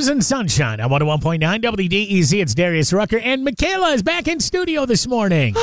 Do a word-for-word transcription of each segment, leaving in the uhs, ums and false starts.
Booze and Sunshine on one oh one point nine W D E Z. It's Darius Rucker, and Michaela is back in studio this morning.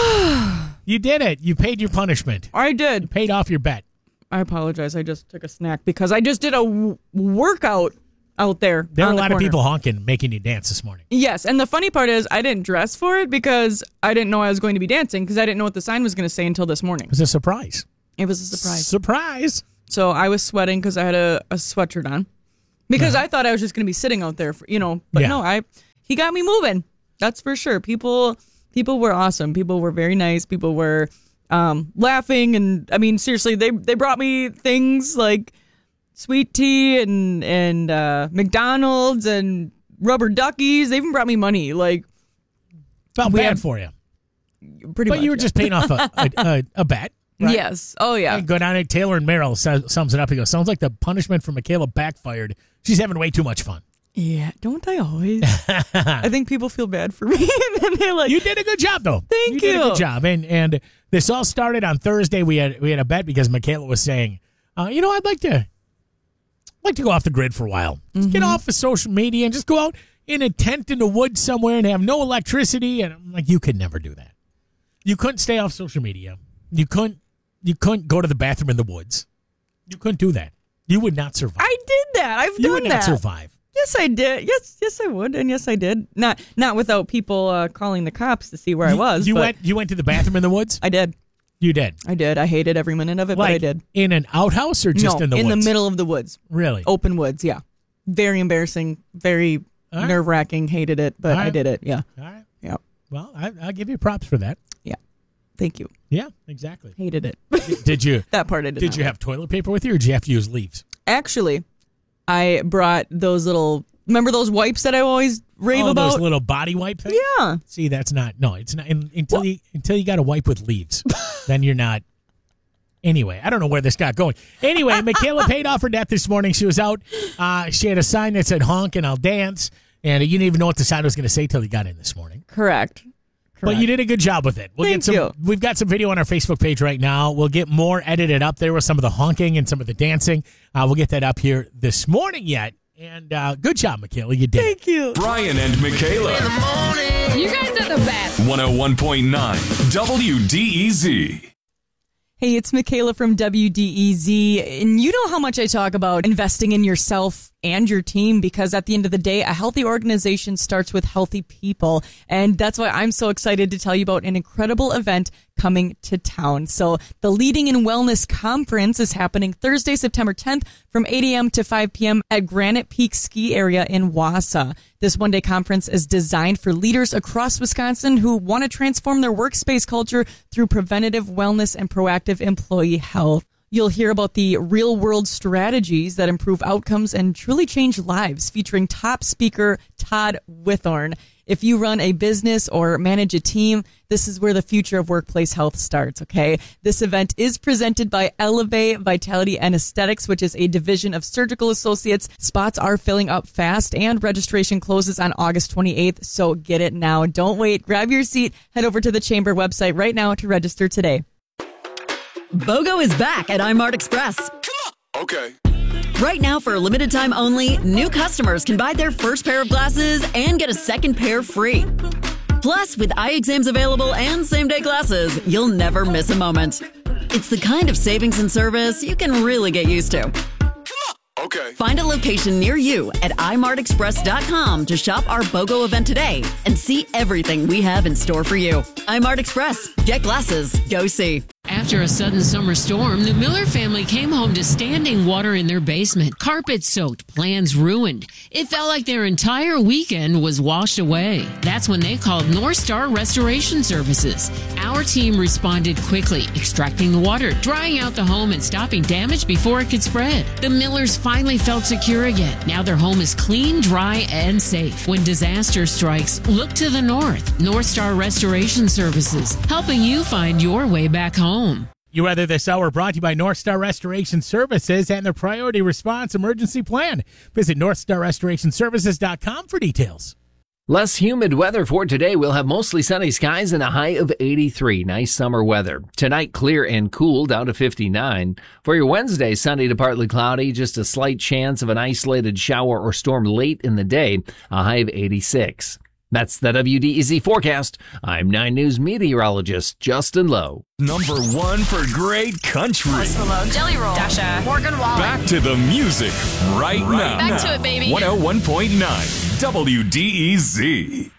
You did it. You paid your punishment. I did. You paid off your bet. I apologize. I just took a snack because I just did a w- workout out there. There were a the lot corner. of people honking, making you dance this morning. Yes, and the funny part is I didn't dress for it because I didn't know I was going to be dancing because I didn't know what the sign was going to say until this morning. It was a surprise. It was a surprise. Surprise. So I was sweating because I had a, a sweatshirt on because Yeah. I thought I was just going to be sitting out there, for, you know. But Yeah. no, I he got me moving. That's for sure. People people were awesome. People were very nice. People were um, laughing, and I mean, seriously, they they brought me things like sweet tea and and uh, McDonald's and rubber duckies. They even brought me money. Like Felt We bad had- for you. pretty But much. you were yeah. just paying off a, a, a, a bet. Right? Yes. Oh yeah. And go down and Taylor and Merrill says, sums it up. He goes, sounds like the punishment for Michaela backfired. She's having way too much fun. Yeah. Don't I always? I think people feel bad for me, and then they're like, You did a good job, though. Thank you. did a you. good job. And and this all started on Thursday. We had we had a bet because Michaela was saying, uh, you know, I'd like to like to go off the grid for a while. Just get off of social media and just go out in a tent in the woods somewhere and have no electricity. And I'm like, you could never do that. You couldn't stay off social media. You couldn't. You couldn't go to the bathroom in the woods. You couldn't do that. You would not survive. I did that. I've you done would not that. survive. Yes, I did. Yes, yes, I would, and yes, I did. Not not without people uh, calling the cops to see where I was. You but went. You went to the bathroom in the woods. I did. You did. I did. I hated every minute of it, Like but I did. in an outhouse or just no, in the in woods? the middle of the woods, Really? open woods. Yeah, very embarrassing, very All right. nerve wracking. Hated it, but All I right. did it. Yeah, All right. yeah. Well, I, I'll give you props for that. Yeah. Thank you. Yeah, exactly. Hated it. Did you? That part I did. Did not you like. have toilet paper with you, or did you have to use leaves? Actually, I brought those little. Remember those wipes that I always rave oh, about? those little body wipe things. Yeah. See, that's not. No, it's not. In, until you until you got to wipe with leaves, then you're not. Anyway, I don't know where this got going. Anyway, Michaela paid off her debt this morning. She was out. Uh, she had a sign that said "honk" and "I'll dance," and you didn't even know what the sign was going to say till you got in this morning. Correct. But you did a good job with it. We'll Thank get some, you. We've got some video on our Facebook page right now. We'll get more edited up there with some of the honking and some of the dancing. Uh, we'll get that up here this morning yet. And uh, good job, Michaela. You did. Thank you. Brian and Michaela. You guys are the best. one oh one point nine W D E Z. Hey, it's Michaela from W D E Z, and you know how much I talk about investing in yourself and your team, because at the end of the day, a healthy organization starts with healthy people, and that's why I'm so excited to tell you about an incredible event coming to town. So the Leading in Wellness Conference is happening Thursday, September tenth from eight a.m. to five p.m. at Granite Peak Ski Area in Wausau. This one-day conference is designed for leaders across Wisconsin who want to transform their workspace culture through preventative wellness and proactive employee health. You'll hear about the real-world strategies that improve outcomes and truly change lives, featuring top speaker Todd Withorn. If you run a business or manage a team, this is where the future of workplace health starts, okay? This event is presented by Elevate Vitality and Aesthetics, which is a division of Surgical Associates. Spots are filling up fast, and registration closes on August twenty-eighth, so get it now. Don't wait. Grab your seat. Head over to the Chamber website right now to register today. BOGO is back at iMart Express. Okay. Right now, for a limited time only, new customers can buy their first pair of glasses and get a second pair free. Plus, with eye exams available and same-day glasses, you'll never miss a moment. It's the kind of savings and service you can really get used to. Okay. Find a location near you at i mart express dot com to shop our BOGO event today and see everything we have in store for you. iMart Express. Get glasses. Go see. After a sudden summer storm, the Miller family came home to standing water in their basement, carpet soaked, plans ruined. It felt like their entire weekend was washed away. That's when they called North Star Restoration Services. Our team responded quickly, extracting the water, drying out the home, and stopping damage before it could spread. The Millers finally felt secure again. Now their home is clean, dry, and safe. When disaster strikes, look to the north. North Star Restoration Services, helping you find your way back home. You Weather This Hour brought to you by North Star Restoration Services and their Priority Response Emergency Plan. Visit north star restoration services dot com for details. Less humid weather for today. We'll have mostly sunny skies and a high of eighty-three. Nice summer weather. Tonight, clear and cool, down to fifty-nine. For your Wednesday, sunny to partly cloudy. Just a slight chance of an isolated shower or storm late in the day. A high of eighty-six. That's the W D E Z forecast. I'm nine News meteorologist Justin Lowe. Number one for great country. Malone, Jelly Roll, Dasha, Morgan Wallen. Back to the music right, right now. Back to it, baby. one oh one point nine W D E Z.